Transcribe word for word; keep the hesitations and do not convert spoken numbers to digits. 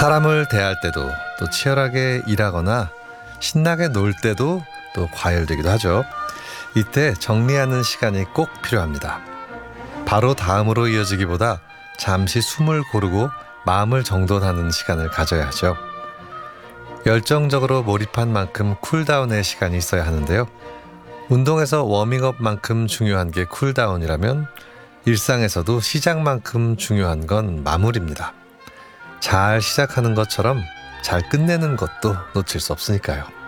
사람을 대할 때도 또 치열하게 일하거나 신나게 놀 때도 또 과열되기도 하죠. 이때 정리하는 시간이 꼭 필요합니다. 바로 다음으로 이어지기보다 잠시 숨을 고르고 마음을 정돈하는 시간을 가져야 하죠. 열정적으로 몰입한 만큼 쿨다운의 시간이 있어야 하는데요. 운동에서 워밍업만큼 중요한 게 쿨다운이라면 일상에서도 시작만큼 중요한 건 마무리입니다. 잘 시작하는 것처럼 잘 끝내는 것도 놓칠 수 없으니까요.